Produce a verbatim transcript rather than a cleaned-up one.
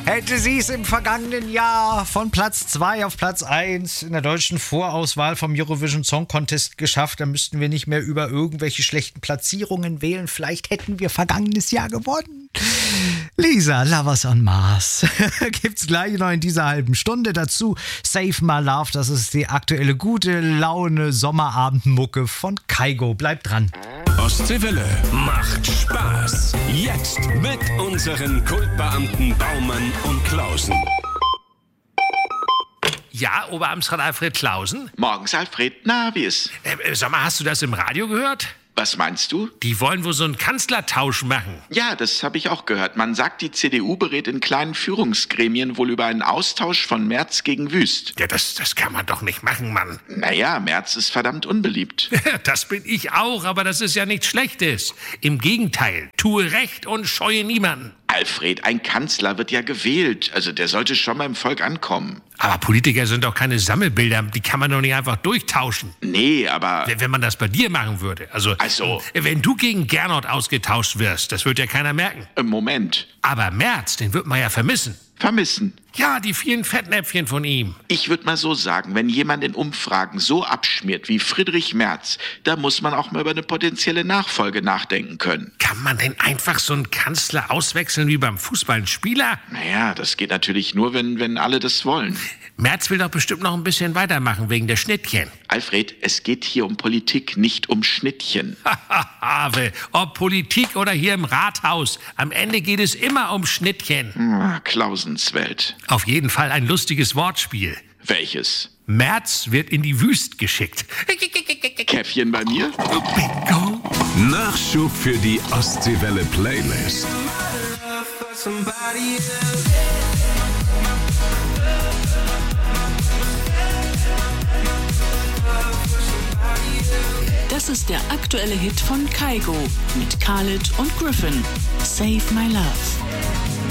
Hätte sie es im vergangenen Jahr von Platz zwei auf Platz eins in der deutschen Vorauswahl vom Eurovision Song Contest geschafft, dann müssten wir nicht mehr über irgendwelche schlechten Platzierungen wählen. Vielleicht hätten wir vergangenes Jahr gewonnen. Lisa, Lovers on Mars. Gibt's gleich noch in dieser halben Stunde dazu. Save My Love, das ist die aktuelle gute Laune Sommerabendmucke von Kygo. Bleibt dran. Ostseewelle macht Spaß. Jetzt mit unseren Kultbeamten Baumann und Klausen. Ja, Oberamtsrat Alfred Klausen? Morgens, Alfred. Na, wie ist? Äh, sag mal, hast du das im Radio gehört? Was meinst du? Die wollen wohl so einen Kanzlertausch machen. Ja, das habe ich auch gehört. Man sagt, die C D U berät in kleinen Führungsgremien wohl über einen Austausch von Merz gegen Wüst. Ja, das, das kann man doch nicht machen, Mann. Naja, Merz ist verdammt unbeliebt. Das bin ich auch, aber das ist ja nichts Schlechtes. Im Gegenteil, tue Recht und scheue niemanden. Alfred, ein Kanzler wird ja gewählt. Also der sollte schon beim Volk ankommen. Aber Politiker sind doch keine Sammelbilder, die kann man doch nicht einfach durchtauschen. Nee, aber... Wenn man das bei dir machen würde. Also, also wenn du gegen Gernot ausgetauscht wirst, das wird ja keiner merken. Moment. Aber Merz, den wird man ja vermissen. Vermissen? Ja, die vielen Fettnäpfchen von ihm. Ich würde mal so sagen, wenn jemand in Umfragen so abschmiert wie Friedrich Merz, da muss man auch mal über eine potenzielle Nachfolge nachdenken können. Kann man denn einfach so einen Kanzler auswechseln wie beim Fußball einen Spieler? Naja, das geht natürlich nur, wenn, wenn alle das wollen. Merz will doch bestimmt noch ein bisschen weitermachen wegen der Schnittchen. Alfred, es geht hier um Politik, nicht um Schnittchen. Have, ob Politik oder hier im Rathaus, am Ende geht es immer um Schnittchen. Ah, Klausens Welt. Auf jeden Fall ein lustiges Wortspiel. Welches? Merz wird in die Wüst geschickt. Käffchen bei mir? Bingo. Nachschub für die Ostseewelle Playlist. Das ist der aktuelle Hit von Kygo mit Khalid und Griffin. Save My Love.